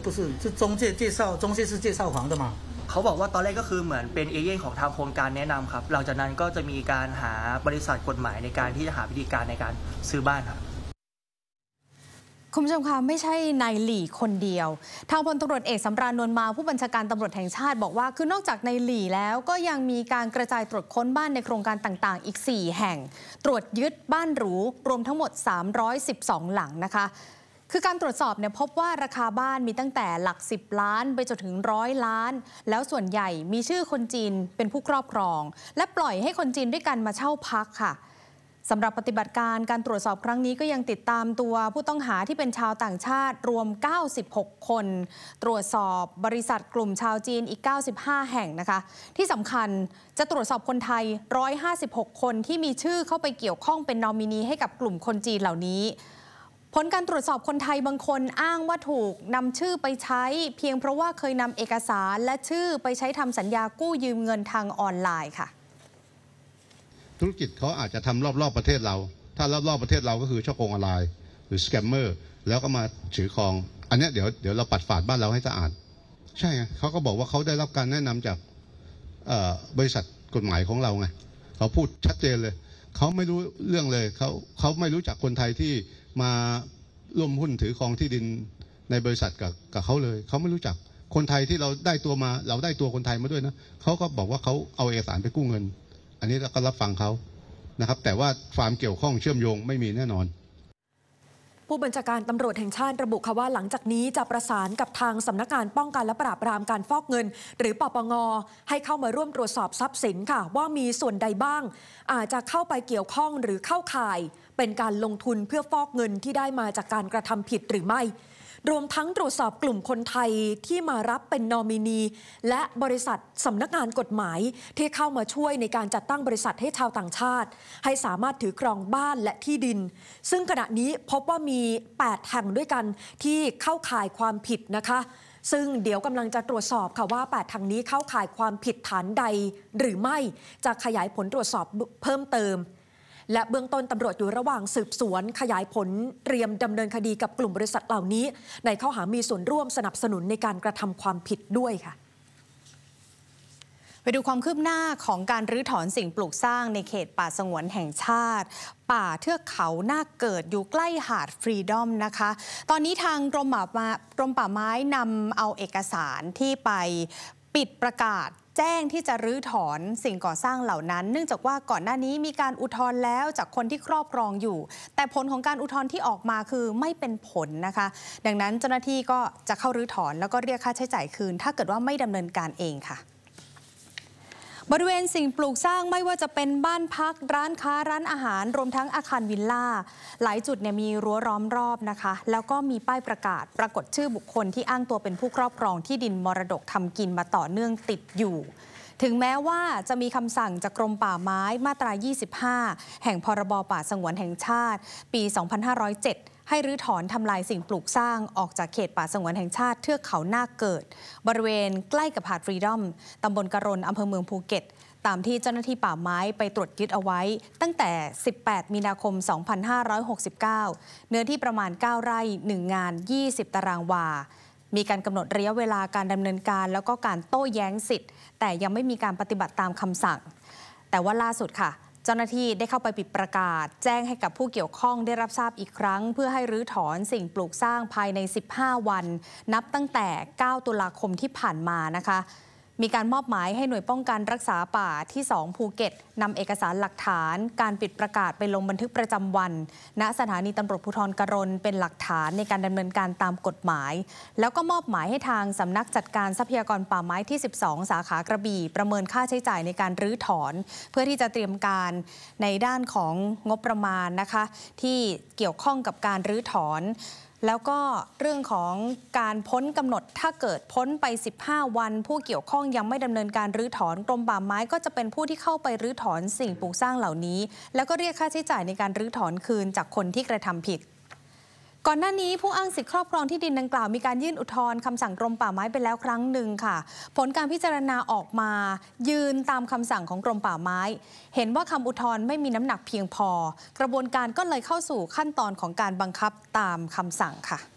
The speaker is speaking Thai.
不是中介是介绍房的嘛เขาบอกว่าตอนแรกก็คือเหมือนเป็นเอเย่นของทางโครงการแนะนำครับหลังจากนั้นก็จะมีการหาบริษัทกฎหมายในการที่จะหาวิธีการในการซื้อบ้านครับคุณผู้ชมคะไม่ใช่นายหลี่คนเดียวทางพลตำรวจเอกสำราญ นวลมาผู้บัญชาการตำรวจแห่งชาติบอกว่าคือนอกจากนายหลี่แล้วก็ยังมีการกระจายตรวจค้นบ้านในโครงการต่างๆอีก4แห่งตรวจยึดบ้านหรูรวมทั้งหมด312หลังนะคะคือการตรวจสอบเนี่ยพบว่าราคาบ้านมีตั้งแต่หลัก10ล้านไปจนถึง100ล้านแล้วส่วนใหญ่มีชื่อคนจีนเป็นผู้ครอบครองและปล่อยให้คนจีนด้วยกันมาเช่าพักค่ะสำหรับปฏิบัติการตรวจสอบครั้งนี้ก็ยังติดตามตัวผู้ต้องหาที่เป็นชาวต่างชาติรวม96คนตรวจสอบบริษัทกลุ่มชาวจีนอีก95แห่งนะคะที่สำคัญจะตรวจสอบคนไทย156คนที่มีชื่อเข้าไปเกี่ยวข้องเป็นนอมินีให้กับกลุ่มคนจีนเหล่านี้ผลการตรวจสอบคนไทยบางคนอ้างว่าถูกนำชื่อไปใช้เพียงเพราะว่าเคยนำเอกสารและชื่อไปใช้ทำสัญญากู้ยืมเงินทางออนไลน์ค่ะธุรกิจเขาอาจจะทำรอบๆประเทศเราถ้ารอบๆประเทศเราก็คือช่อโกงออนไลน์หรือสแกมเมอร์แล้วก็มาถือครองอันนี้เดี๋ยวเราปัดฝาดบ้านเราให้สะอาดใช่ไงเขาก็บอกว่าเขาได้รับการแนะนำจากบริษัทกฎหมายของเราไงเขาพูดชัดเจนเลยเขาไม่รู้เรื่องเลยเขาไม่รู้จักคนไทยที่มาร่วมหุ้นถือครองที่ดินในบริษัทกับเขาเลยเขาไม่รู้จักคนไทยที่เราได้ตัวมาเราได้ตัวคนไทยมาด้วยนะเขาก็บอกว่าเขาเอาเอกสารไปกู้เงินอันนี้เราก็รับฟังเขานะครับแต่ว่าความเกี่ยวข้องเชื่อมโยงไม่มีแน่นอนผู้บัญชาการตำรวจแห่งชาติระบุค่ะว่าหลังจากนี้จะประสานกับทางสำนักงานป้องกันและปราบปรามการฟอกเงินหรือปปง.ให้เข้ามาร่วมตรวจสอบทรัพย์สินค่ะว่ามีส่วนใดบ้างอาจจะเข้าไปเกี่ยวข้องหรือเข้าข่ายเป็นการลงทุนเพื่อฟอกเงินที่ได้มาจากการกระทำผิดหรือไม่รวมทั้งตรวจสอบกลุ่มคนไทยที่มารับเป็นนอมินีและบริษัทสำนักงานกฎหมายที่เข้ามาช่วยในการจัดตั้งบริษัทให้ชาวต่างชาติให้สามารถถือครองบ้านและที่ดินซึ่งขณะนี้พบว่ามี8แห่งด้วยกันที่เข้าข่ายความผิดนะคะซึ่งเดี๋ยวกำลังจะตรวจสอบค่ะว่า8แห่งนี้เข้าข่ายความผิดฐานใดหรือไม่จะขยายผลตรวจสอบเพิ่มเติมและเบื้องต้นตำรวจอยู่ระหว่างสืบสวนขยายผลเตรียมดำเนินคดีกับกลุ่มบริษัทเหล่านี้ในข้อหามีส่วนร่วมสนับสนุนในการกระทำความผิดด้วยค่ะไปดูความคืบหน้าของการรื้อถอนสิ่งปลูกสร้างในเขตป่าสงวนแห่งชาติป่าเทือกเขานาคเกิดอยู่ใกล้หาดฟรีดอมนะคะตอนนี้ทางกรมป่าไม้นำเอาเอกสารที่ไปปิดประกาศแจ้งที่จะรื้อถอนสิ่งก่อสร้างเหล่านั้นเนื่องจากว่าก่อนหน้านี้มีการอุทธรณ์แล้วจากคนที่ครอบครองอยู่แต่ผลของการอุทธรณ์ที่ออกมาคือไม่เป็นผลนะคะดังนั้นเจ้าหน้าที่ก็จะเข้ารื้อถอนแล้วก็เรียกค่าใช้จ่ายคืนถ้าเกิดว่าไม่ดำเนินการเองค่ะบริเวณสิ่งปลูกสร้างไม่ว่าจะเป็นบ้านพักร้านค้าร้านอาหารรวมทั้งอาคารวิลล่าหลายจุดเนี่ยมีรั้วล้อมรอบนะคะแล้วก็มีป้ายประกาศปรากฏชื่อบุคคลที่อ้างตัวเป็นผู้ครอบครองที่ดินมรดกทำกินมาต่อเนื่องติดอยู่ถึงแม้ว่าจะมีคำสั่งจากกรมป่าไม้มาตรา 25 แห่งพรบป่าสงวนแห่งชาติปี 2507 ให้รื้อถอนทำลายสิ่งปลูกสร้างออกจากเขตป่าสงวนแห่งชาติเทือกเขานาคเกิดบริเวณใกล้กับหาดฟรีดอมตำบลกะรนอำเภอเมืองภูเก็ตตามที่เจ้าหน้าที่ป่าไม้ไปตรวจยึดเอาไว้ตั้งแต่ 18 มีนาคม 2569 เนื้อที่ประมาณ 9 ไร่ 1 งาน 20 ตารางวามีการกำหนดระยะเวลาการดำเนินการแล้วก็การโต้แย้งสิทธิ์แต่ยังไม่มีการปฏิบัติตามคำสั่งแต่ว่าล่าสุดค่ะเจ้าหน้าที่ได้เข้าไปปิดประกาศแจ้งให้กับผู้เกี่ยวข้องได้รับทราบอีกครั้งเพื่อให้รื้อถอนสิ่งปลูกสร้างภายใน 15 วันนับตั้งแต่ 9 ตุลาคมที่ผ่านมานะคะมีการมอบหมายให้หน่วยป้องกันรักษาป่าที่ 2 ภูเก็ตนำเอกสารหลักฐานการปิดประกาศไปลงบันทึกประจำวันณสถานีตำรวจภูธรกะรนเป็นหลักฐานในการดำเนินการตามกฎหมายแล้วก็มอบหมายให้ทางสำนักจัดการทรัพยากรป่าไม้ที่ 12 สาขากระบี่ประเมินค่าใช้จ่ายในการรื้อถอนเพื่อที่จะเตรียมการในด้านของงบประมาณนะคะที่เกี่ยวข้องกับการรื้อถอนแล้วก็เรื่องของการพ้นกำหนดถ้าเกิดพ้นไป15 วันผู้เกี่ยวข้องยังไม่ดำเนินการรื้อถอนกรมป่าไม้ก็จะเป็นผู้ที่เข้าไปรื้อถอนสิ่งปลูกสร้างเหล่านี้แล้วก็เรียกค่าใช้จ่ายในการรื้อถอนคืนจากคนที่กระทำผิดก่อนหน้านี้ผู้อ้างสิทธิครอบครองที่ดินดังกล่าวมีการยื่นอุทธรณ์คำสั่งกรมป่าไม้ไปแล้วครั้งหนึ่งค่ะผลการพิจารณาออกมายืนตามคำสั่งของกรมป่าไม้เห็นว่าคำอุทธรณ์ไม่มีน้ำหนักเพียงพอกระบวนการก็เลยเข้าสู่ขั้นตอนของการบังคับตามคำสั่งค่ะ